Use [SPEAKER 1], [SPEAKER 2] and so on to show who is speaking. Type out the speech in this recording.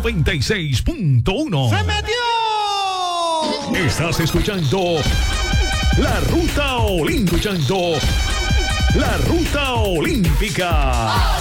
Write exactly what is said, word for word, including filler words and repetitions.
[SPEAKER 1] noventa y seis punto uno.
[SPEAKER 2] ¡Se metió!
[SPEAKER 1] Estás escuchando La Ruta Olímpica. La Ruta Olímpica.